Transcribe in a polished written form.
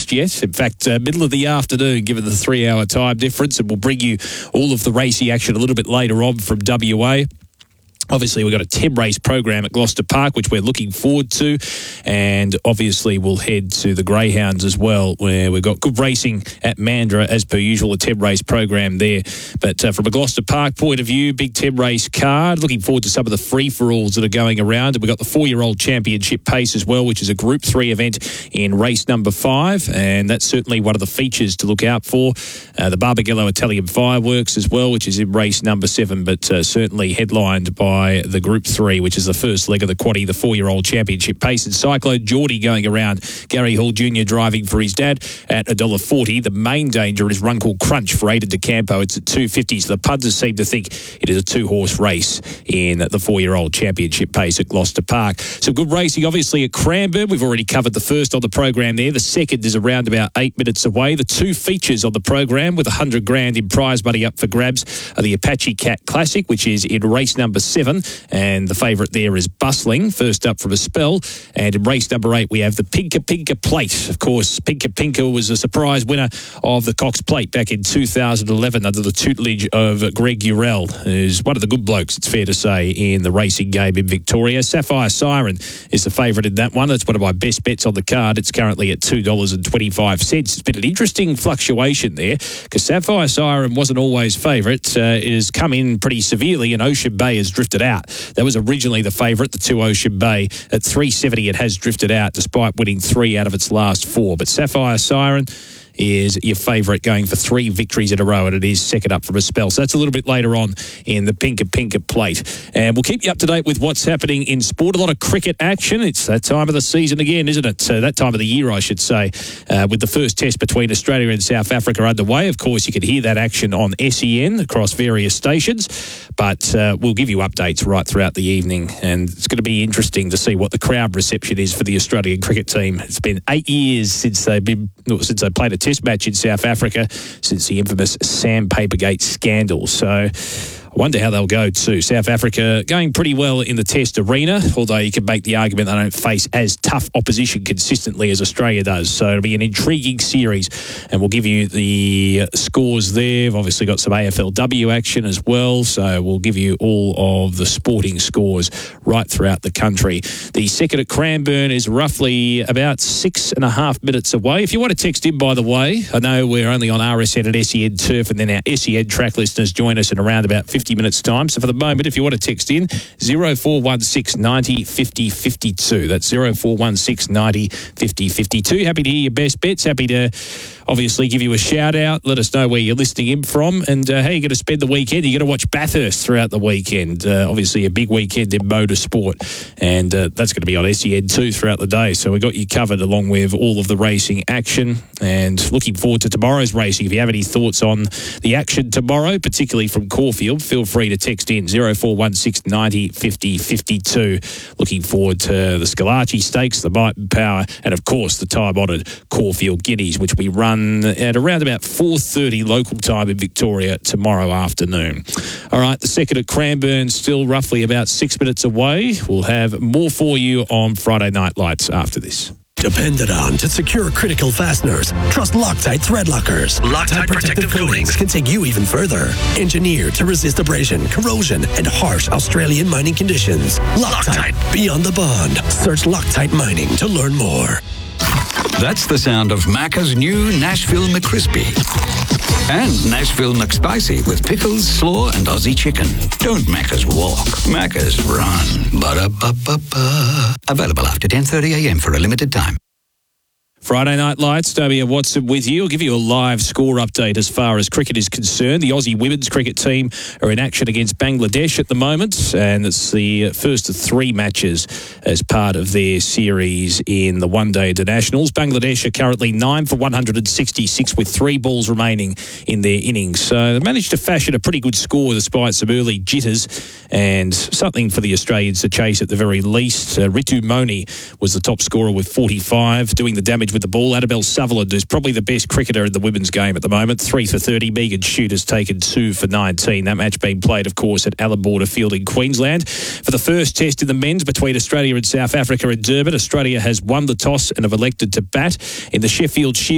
just yet. In fact, middle of the afternoon, given the 3-hour time difference, and we'll bring you all of the racing action a little bit later on from WA. Obviously, we've got a 10-race program at Gloucester Park, which we're looking forward to. And obviously, we'll head to the Greyhounds as well, where we've got good racing at Mandurah, as per usual, a 10-race program there. But from a Gloucester Park point of view, big 10-race card. Looking forward to some of the free-for-alls that are going around. And we've got the 4-year-old championship pace as well, which is a Group 3 event in race number 5. And that's certainly one of the features to look out for. The Barbagallo Italian Fireworks as well, which is in race number 7, but certainly headlined by the Group 3, which is the first leg of the quaddie, the 4-year-old championship pace. And Cyclone Geordie going around. Gary Hall Jr. driving for his dad at $1.40. The main danger is Run Called Crunch for Aidan DeCampo. It's at $2.50. So the punters seem to think it is a 2-horse race in the 4-year-old championship pace at Gloucester Park. So good racing, obviously, at Cranbourne. We've already covered the first on the program there. The second is around about 8 minutes away. The 2 features on the program with $100,000 in prize money up for grabs are the Apache Cat Classic, which is in race number 7. And the favourite there is Bustling, first up from a spell. And in race number 8, we have the Pinka Pinka Plate. Of course, Pinka Pinka was a surprise winner of the Cox Plate back in 2011 under the tutelage of Greg Urell, who's one of the good blokes, it's fair to say, in the racing game in Victoria. Sapphire Siren is the favourite in that one. That's one of my best bets on the card. It's currently at $2.25. It's been an interesting fluctuation there because Sapphire Siren wasn't always favourite. It has come in pretty severely, and Ocean Bay has drifted out. That was originally the favourite, the 2 Ocean Bay. At $3.70, it has drifted out despite winning 3 out of its last 4. But Sapphire Siren is your favourite, going for 3 victories in a row, and it is second up from a spell. So that's a little bit later on in the Pinka Pinka Plate. And we'll keep you up to date with what's happening in sport. A lot of cricket action. It's that time of the season again, isn't it? That time of the year, I should say, with the first test between Australia and South Africa underway. Of course, you can hear that action on SEN across various stations, but we'll give you updates right throughout the evening, and it's going to be interesting to see what the crowd reception is for the Australian cricket team. It's been 8 years since they played a test match in South Africa, since the infamous Sandpapergate scandal. So I wonder how they'll go too. South Africa going pretty well in the test arena, although you can make the argument they don't face as tough opposition consistently as Australia does. So it'll be an intriguing series, and we'll give you the scores there. We've obviously got some AFLW action as well, so we'll give you all of the sporting scores right throughout the country. The second at Cranbourne is roughly about 6.5 minutes away. If you want to text in, by the way, I know we're only on RSN and SEN Turf, and then our SEN track listeners join us in around about 50 minutes time. So for the moment, if you want to text in, 0416 90 50 52. That's 0416 90 50 52. Happy to hear your best bets. Happy to obviously give you a shout out. Let us know where you're listening in from and how you're going to spend the weekend. You're going to watch Bathurst throughout the weekend. Obviously a big weekend in motorsport, and that's going to be on SEN2 throughout the day. So we've got you covered along with all of the racing action, and looking forward to tomorrow's racing. If you have any thoughts on the action tomorrow, particularly from Caulfield, feel free to text in 0416 90 50 52. Looking forward to the Scalacci Stakes, the Might and Power, and of course the time-honoured Caulfield Guineas, which we run at around about 4:30 local time in Victoria tomorrow afternoon. All right, the second at Cranbourne still roughly about 6 minutes away. We'll have more for you on Friday Night Lights after this. Depended on to secure critical fasteners. Trust Loctite thread lockers. Loctite protective coatings can take you even further. Engineered to resist abrasion, corrosion, and harsh Australian mining conditions. Loctite, beyond the bond. Search Loctite Mining to learn more. That's the sound of Macca's new Nashville McCrispy. And Nashville McSpicy with pickles, slaw, and Aussie chicken. Don't Macca's walk. Macca's run. Ba-da-ba-ba-ba. Available after 10:30 a.m. for a limited time. Friday Night Lights, Toby Watson with you. I'll give you a live score update as far as cricket is concerned. The Aussie women's cricket team are in action against Bangladesh at the moment, and it's the first of 3 matches as part of their series in the one-day internationals. Bangladesh are currently 9 for 166 with 3 balls remaining in their innings. So they managed to fashion a pretty good score despite some early jitters, and something for the Australians to chase at the very least. Ritu Moni was the top scorer with 45, doing the damage with the ball. Annabelle Sutherland is probably the best cricketer in the women's game at the moment. 3 for 30. Megan Shute has taken 2 for 19. That match being played, of course, at Allan Border Field in Queensland. For the first test in the men's between Australia and South Africa in Durban, Australia has won the toss and have elected to bat in the Sheffield Shield.